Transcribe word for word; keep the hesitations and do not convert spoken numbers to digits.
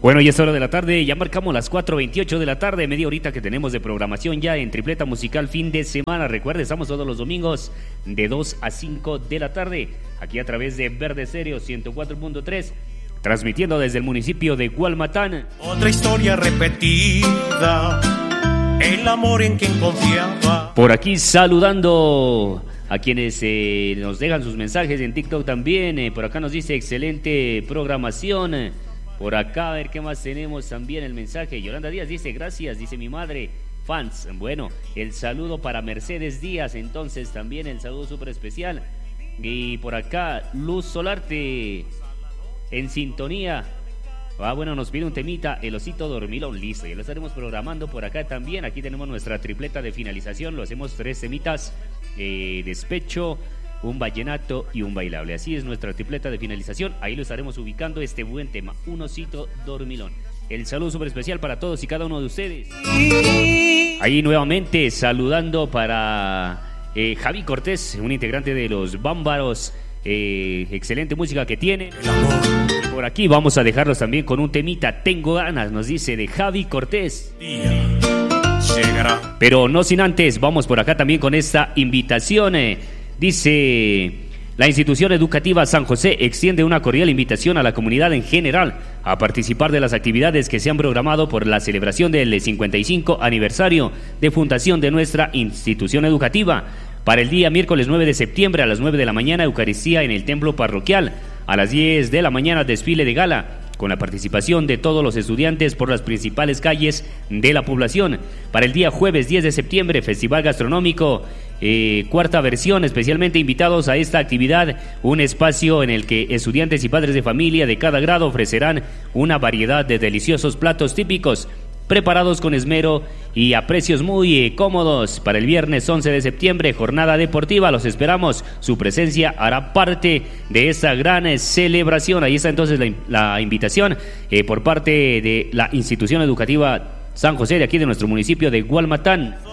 Bueno, y es hora de la tarde, ya marcamos las cuatro veintiocho de la tarde, media horita que tenemos de programación ya en Tripleta Musical fin de semana. Recuerde, estamos todos los domingos de dos a cinco de la tarde, aquí a través de Verde Estéreo ciento cuatro punto tres, transmitiendo desde el municipio de Gualmatán. Otra historia repetida, el amor en quien confiaba. Por aquí saludando a quienes eh, nos dejan sus mensajes en TikTok también. Eh, por acá nos dice excelente programación. Por acá, a ver qué más tenemos también el mensaje. Yolanda Díaz dice, gracias, dice mi madre, fans. Bueno, el saludo para Mercedes Díaz, entonces también el saludo súper especial. Y por acá, Luz Solarte, en sintonía. Ah, bueno, nos pide un temita, el osito dormilón, listo, ya lo estaremos programando por acá también. Aquí tenemos nuestra tripleta de finalización, lo hacemos tres temitas, eh, despecho, un vallenato y un bailable. Así es nuestra tripleta de finalización. Ahí lo estaremos ubicando, este buen tema, un osito dormilón. El saludo súper especial para todos y cada uno de ustedes. Ahí nuevamente saludando para eh, Javi Cortés, un integrante de los Bámbaros. Eh, excelente música que tiene. Y por aquí vamos a dejarlos también con un temita, Tengo ganas, nos dice de Javi Cortés. Pero no sin antes, vamos por acá también con esta invitación. eh, Dice, la institución educativa San José extiende una cordial invitación a la comunidad en general a participar de las actividades que se han programado por la celebración del cincuenta y cinco aniversario de fundación de nuestra institución educativa. Para el día miércoles nueve de septiembre a las nueve de la mañana, Eucaristía en el templo parroquial. A las diez de la mañana, desfile de gala, con la participación de todos los estudiantes por las principales calles de la población. Para el día jueves diez de septiembre, festival gastronómico, eh, cuarta versión, especialmente invitados a esta actividad, un espacio en el que estudiantes y padres de familia de cada grado ofrecerán una variedad de deliciosos platos típicos, preparados con esmero y a precios muy eh, cómodos. Para el viernes once de septiembre, jornada deportiva, los esperamos. Su presencia hará parte de esta gran eh, celebración. Ahí está entonces la, la invitación eh, por parte de la institución educativa San José de aquí de nuestro municipio de Gualmatán.